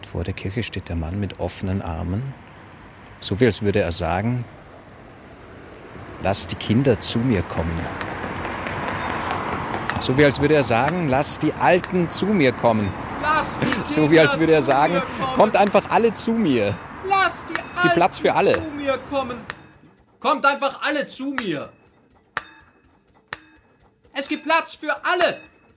Vor der Kirche steht der Mann mit offenen Armen, so wie als würde er sagen: Lass die Kinder zu mir kommen. So wie als würde er sagen: Lass die Alten zu mir kommen. So wie als würde er sagen: Kommt einfach alle zu mir. Lass die Es gibt Platz für alle. Alten zu mir kommen. Kommt einfach alle zu mir. Es gibt Platz für alle.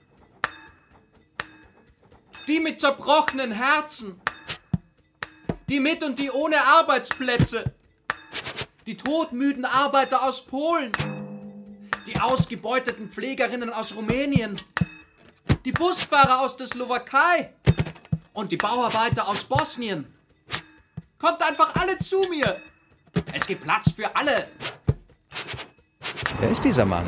Die mit zerbrochenen Herzen. Die mit und die ohne Arbeitsplätze. Die todmüden Arbeiter aus Polen. Die ausgebeuteten Pflegerinnen aus Rumänien. Die Busfahrer aus der Slowakei. Und die Bauarbeiter aus Bosnien. Kommt einfach alle zu mir. Es gibt Platz für alle. Wer ist dieser Mann?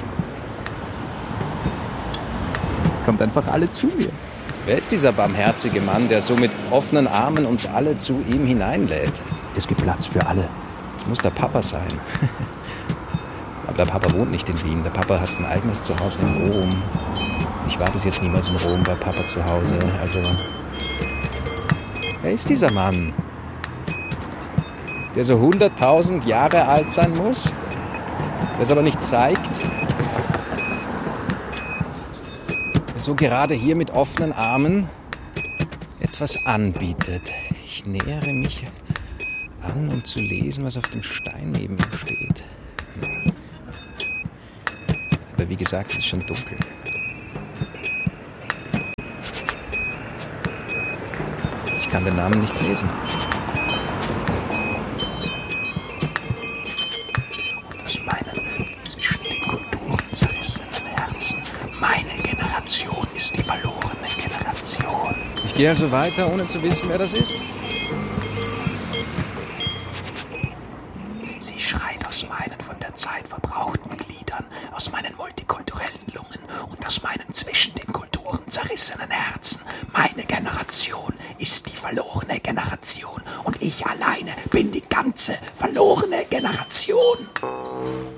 Kommt einfach alle zu mir. Wer ist dieser barmherzige Mann, der so mit offenen Armen uns alle zu ihm hineinlädt? Es gibt Platz für alle. Es muss der Papa sein. Aber der Papa wohnt nicht in Wien. Der Papa hat sein eigenes Zuhause in Rom. Ich war bis jetzt niemals in Rom bei Papa zu Hause. Also, wer ist dieser Mann? Der so 100.000 Jahre alt sein muss, der es aber nicht zeigt, der so gerade hier mit offenen Armen etwas anbietet. Ich nähere mich an, um zu lesen, was auf dem Stein neben ihm steht. Aber wie gesagt, es ist schon dunkel. Ich kann den Namen nicht lesen. Ist die verlorene Generation. Ich gehe also weiter, ohne zu wissen, wer das ist. Sie schreit aus meinen von der Zeit verbrauchten Gliedern, aus meinen multikulturellen Lungen und aus meinen zwischen den Kulturen zerrissenen Herzen. Meine Generation ist die verlorene Generation und ich alleine bin die ganze verlorene Generation.